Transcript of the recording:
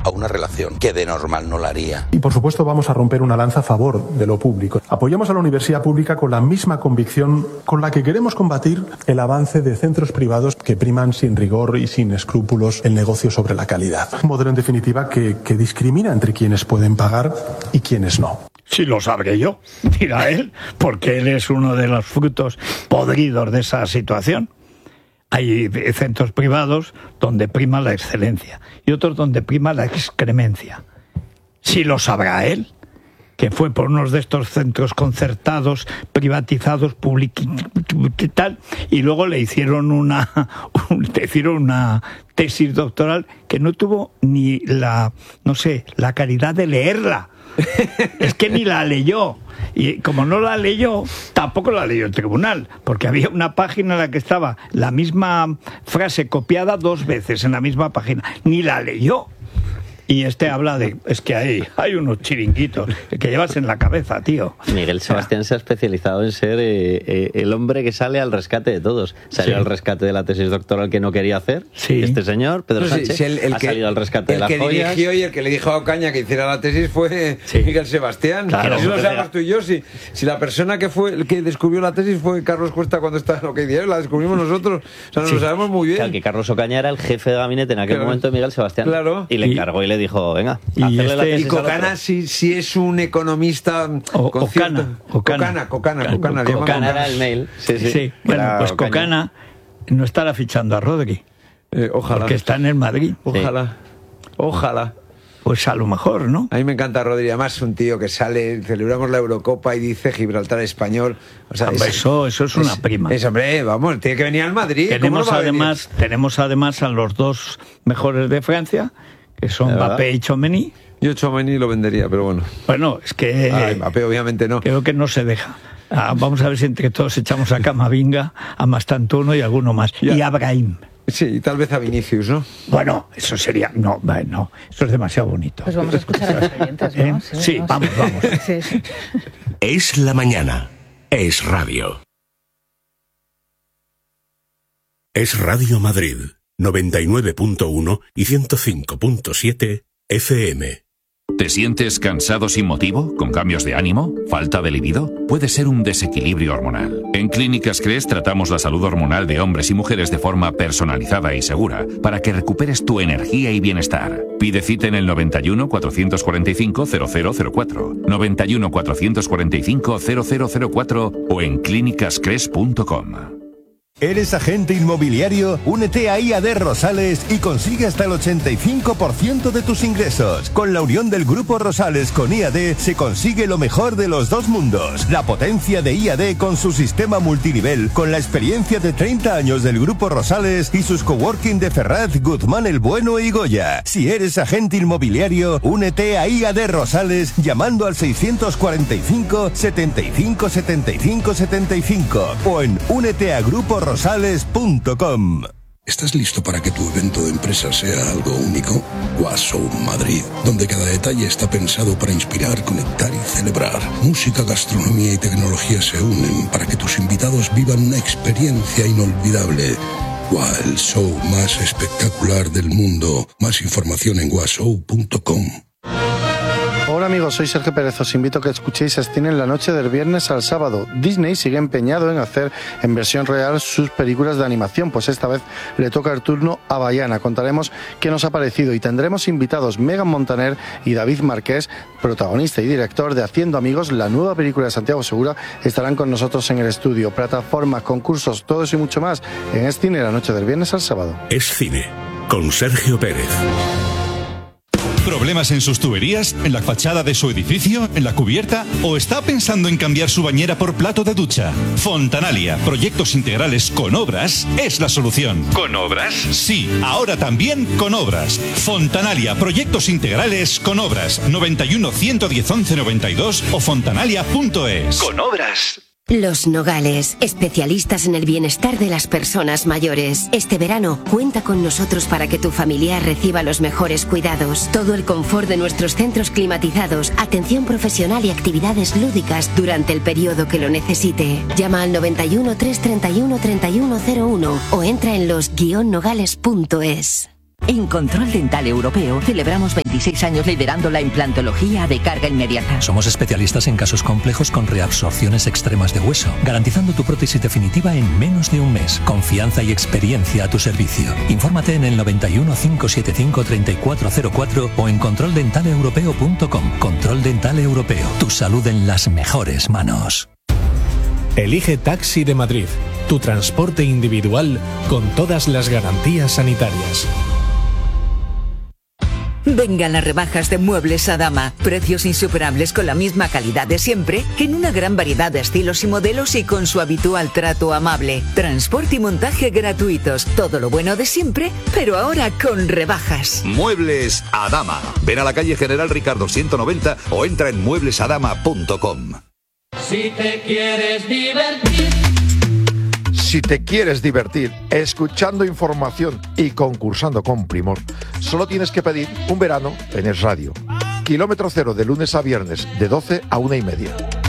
a una relación que de normal no la haría. Y por supuesto vamos a romper una lanza a favor de lo público. Apoyamos a la universidad pública con la misma convicción con la que queremos combatir el avance de centros privados que priman sin rigor y sin escrúpulos el negocio sobre la calidad. Un modelo en definitiva que discrimina entre quienes pueden pagar y quienes no. Sí, lo sabré yo, dirá él, porque él es uno de los frutos podridos de esa situación. Hay centros privados donde prima la excelencia y otros donde prima la excremencia. Sí lo sabrá él, que fue por unos de estos centros concertados, privatizados, y tal, y luego le hicieron una tesis doctoral que no tuvo ni la caridad de leerla. Es que ni la leyó. Y como no la leyó, tampoco la leyó el tribunal, porque había una página en la que estaba la misma frase copiada 2 veces en la misma página. Ni la leyó. Y habla de, es que hay unos chiringuitos que llevas en la cabeza, tío. Miguel Sebastián se ha especializado en ser el hombre que sale al rescate de todos. Salió al rescate de la tesis doctoral que no quería hacer. Sí. Este señor, Pedro Sánchez, ha salido al rescate de las joyas. El que dirigió y el que le dijo a Ocaña que hiciera la tesis fue Miguel Sebastián. Claro, eso lo sabemos tú y yo. Si la persona que fue el que descubrió la tesis fue Carlos Cuesta cuando estaba en lo que hicieron, la descubrimos nosotros. O sea, nos lo sabemos muy bien. Claro, que Carlos Ocaña era el jefe de gabinete en aquel momento de Miguel Sebastián. Claro. Y le encargó y le dijo, venga, y Cocana si es un economista Cocana era el mail. Sí. Bueno, pues Cocana no estará fichando a Rodri. Ojalá. Porque está en el Madrid. Ojalá. Pues a lo mejor, ¿no? A mí me encanta Rodri, además un tío que sale, celebramos la Eurocopa y dice Gibraltar español. O sea, eso es una prima. Hombre, vamos, tiene que venir al Madrid. Tenemos además a los 2 mejores de Francia, que son Mbappé y Tchouaméni. Yo Tchouaméni lo vendería, pero bueno. Bueno, es que Mbappé obviamente no. Creo que no se deja. Vamos a ver si entre todos echamos a Camavinga, a Mastantuono y alguno más. Y a Brahim. Sí, y tal vez a Vinicius, ¿no? Bueno, eso sería... No, eso es demasiado bonito. Pues vamos a escuchar a los oyentes, ¿no? Sí, vamos. Sí. Es la mañana. Es radio. Es Radio Madrid, 99.1 y 105.7 FM. ¿Te sientes cansado sin motivo? ¿Con cambios de ánimo? ¿Falta de libido? Puede ser un desequilibrio hormonal. En Clínicas Cres tratamos la salud hormonal de hombres y mujeres de forma personalizada y segura para que recuperes tu energía y bienestar. Pide cita en el 91 445 0004, 91 445 0004 o en clínicascres.com. ¿Eres agente inmobiliario? Únete a IAD Rosales y consigue hasta el 85% de tus ingresos. Con la unión del Grupo Rosales con IAD se consigue lo mejor de los 2 mundos. La potencia de IAD con su sistema multinivel, con la experiencia de 30 años del Grupo Rosales y sus coworking de Ferraz, Guzmán el Bueno y Goya. Si eres agente inmobiliario, únete a IAD Rosales llamando al 645 75 75 75 o en úneteaGrupoRosales.com. ¿Estás listo para que tu evento de empresa sea algo único? Washow Madrid, donde cada detalle está pensado para inspirar, conectar y celebrar. Música, gastronomía y tecnología se unen para que tus invitados vivan una experiencia inolvidable. El show más espectacular del mundo. Más información en washow.com. Hola amigos, soy Sergio Pérez. Os invito a que escuchéis Cine en la noche del viernes al sábado. Disney sigue empeñado en hacer en versión real sus películas de animación, pues esta vez le toca el turno a Bayana. Contaremos qué nos ha parecido y tendremos invitados Megan Montaner y David Marqués, protagonista y director de Haciendo Amigos, la nueva película de Santiago Segura. Estarán con nosotros en el estudio. Plataformas, concursos, todo eso y mucho más en Es Cine la noche del viernes al sábado. Es Cine, con Sergio Pérez. ¿Problemas en sus tuberías? ¿En la fachada de su edificio? ¿En la cubierta? ¿O está pensando en cambiar su bañera por plato de ducha? Fontanalia, proyectos integrales con obras, es la solución. ¿Con obras? Sí, ahora también con obras. Fontanalia, proyectos integrales con obras. 91 110 11 92 o fontanalia.es. Con obras. Los Nogales, especialistas en el bienestar de las personas mayores. Este verano, cuenta con nosotros para que tu familiar reciba los mejores cuidados. Todo el confort de nuestros centros climatizados, atención profesional y actividades lúdicas durante el periodo que lo necesite. Llama al 91 331 3101 o entra en los-nogales.es. En Control Dental Europeo celebramos 26 años liderando la implantología de carga inmediata. Somos especialistas en casos complejos con reabsorciones extremas de hueso, garantizando tu prótesis definitiva en menos de un mes. Confianza y experiencia a tu servicio. Infórmate en el 91 575 3404 o en controldentaleeuropeo.com. Control Dental Europeo. Tu salud en las mejores manos. Elige Taxi de Madrid, tu transporte individual con todas las garantías sanitarias. Vengan las rebajas de Muebles Adama. Precios insuperables con la misma calidad de siempre, en una gran variedad de estilos y modelos y con su habitual trato amable. Transporte y montaje gratuitos. Todo lo bueno de siempre, pero ahora con rebajas. Muebles Adama. Ven a la calle General Ricardo 190 o entra en mueblesadama.com. Si te quieres divertir. Si te quieres divertir escuchando información y concursando con primor, solo tienes que pedir un verano en Es Radio. Kilómetro cero de lunes a viernes de 12 a 1:30.